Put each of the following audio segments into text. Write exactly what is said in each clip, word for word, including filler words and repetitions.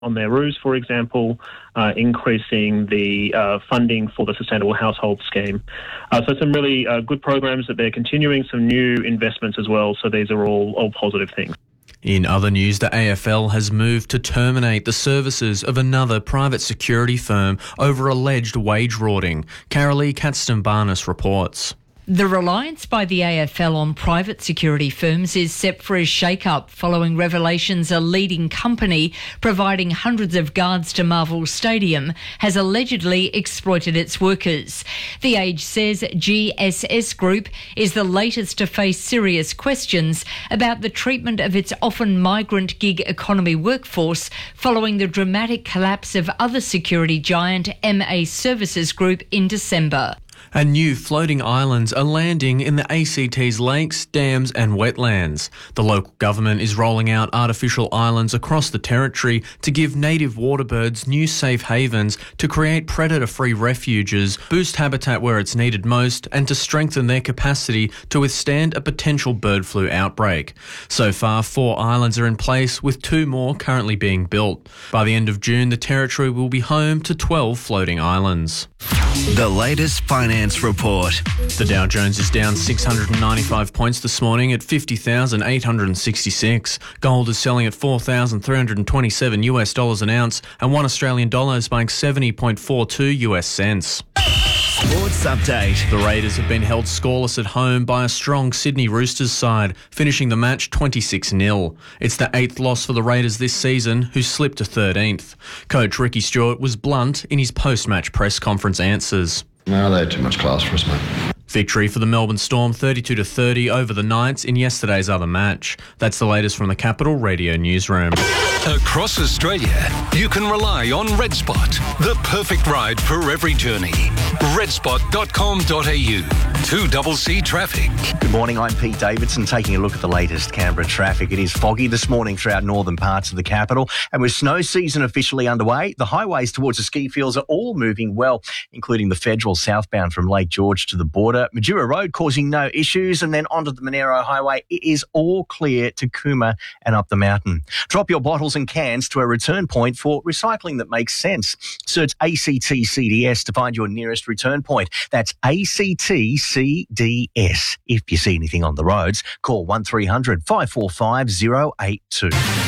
on their roofs, for example, uh, increasing the uh, funding for the Sustainable Household Scheme. Uh, so some really uh, good programs that they're continuing, some new investments as well. So these are all, all positive things. In other news, the A F L has moved to terminate the services of another private security firm over alleged wage rorting. Carolee Catston-Barnes reports. The reliance by the A F L on private security firms is set for a shake-up following revelations a leading company providing hundreds of guards to Marvel Stadium has allegedly exploited its workers. The Age says G S S Group is the latest to face serious questions about the treatment of its often migrant gig economy workforce following the dramatic collapse of other security giant M A Services Group in December. And new floating islands are landing in the A C T's lakes, dams and wetlands. The local government is rolling out artificial islands across the territory to give native waterbirds new safe havens, to create predator-free refuges, boost habitat where it's needed most, and to strengthen their capacity to withstand a potential bird flu outbreak. So far, four islands are in place, with two more currently being built. By the end of June, the territory will be home to twelve floating islands. The latest finance report. The Dow Jones is down six hundred ninety-five points this morning at fifty thousand eight hundred sixty-six. Gold is selling at four thousand three hundred twenty-seven US dollars an ounce, and one Australian dollar is buying seventy point four two US cents. Sports update. The Raiders have been held scoreless at home by a strong Sydney Roosters side, finishing the match twenty-six nil. It's the eighth loss for the Raiders this season, who slipped to thirteenth. Coach Ricky Stewart was blunt in his post-match press conference answers. No, they had too much class for us, mate. Victory for the Melbourne Storm, thirty-two to thirty over the Knights in yesterday's other match. That's the latest from the Capital Radio newsroom. Across Australia, you can rely on RedSpot, the perfect ride for every journey. red spot dot com dot a u. two C C traffic. Good morning, I'm Pete Davidson, taking a look at the latest Canberra traffic. It is foggy this morning throughout northern parts of the capital, and with snow season officially underway, the highways towards the ski fields are all moving well, including the federal southbound from Lake George to the border. Madura Road causing no issues, and then onto the Monero Highway. It is all clear to Cooma and up the mountain. Drop your bottles and cans to a return point for recycling that makes sense. Search A C T C D S to find your nearest return point. That's A C T C D S. If you see anything on the roads, call one three hundred five four five zero eight two.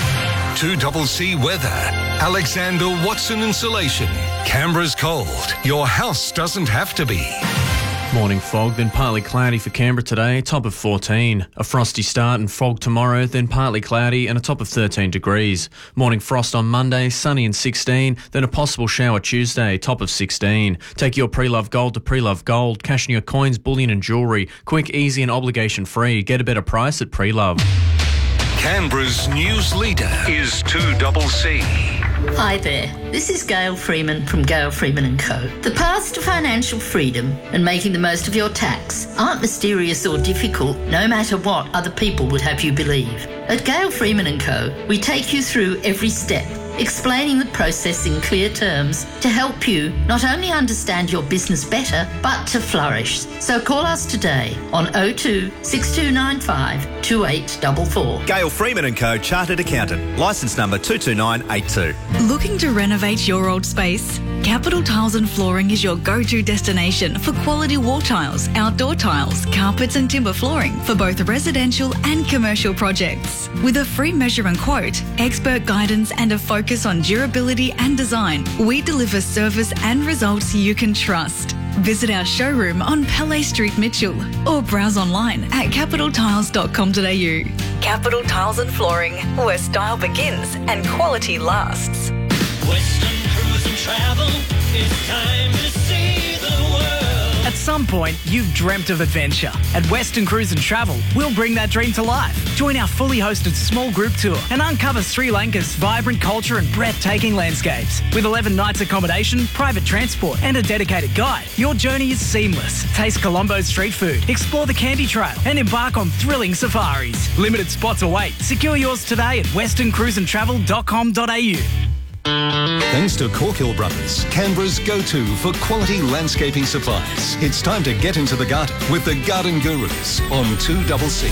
two C C weather. Alexander Watson Insulation. Canberra's cold. Your house doesn't have to be. Morning fog, then partly cloudy for Canberra today, top of fourteen. A frosty start and fog tomorrow, then partly cloudy and a top of thirteen degrees. Morning frost on Monday, sunny and sixteen, then a possible shower Tuesday, top of sixteen. Take your Pre-Love Gold to Pre-Love Gold, cash in your coins, bullion and jewellery. Quick, easy and obligation free. Get a better price at Pre-Love. Canberra's news leader is two C C. Hi there, this is Gail Freeman from Gail Freeman and Co. The paths to financial freedom and making the most of your tax aren't mysterious or difficult, no matter what other people would have you believe. At Gail Freeman and Co, we take you through every step, explaining the process in clear terms to help you not only understand your business better, but to flourish. So call us today on oh two six two nine five two eight four four. Gail Freeman and Co, Chartered Accountant, licence number two two nine eight two. Looking to renovate your old space? Capital Tiles and Flooring is your go-to destination for quality wall tiles, outdoor tiles, carpets and timber flooring for both residential and commercial projects. With a free measure and quote, expert guidance and a focus on durability and design, we deliver service and results you can trust. Visit our showroom on Palais Street, Mitchell, or browse online at capital tiles dot com dot a u. Capital Tiles and Flooring, where style begins and quality lasts. Western Cruise and Travel, it's time to see the world. At some point, you've dreamt of adventure. At Western Cruise and Travel, we'll bring that dream to life. Join our fully hosted small group tour and uncover Sri Lanka's vibrant culture and breathtaking landscapes. With eleven nights accommodation, private transport and a dedicated guide, your journey is seamless. Taste Colombo's street food, explore the Candy Trail and embark on thrilling safaris. Limited spots await. Secure yours today at western cruise and travel dot com dot a u. Thanks to Corkhill Brothers, Canberra's go-to for quality landscaping supplies. It's time to get into the garden with the Garden Gurus on two C C.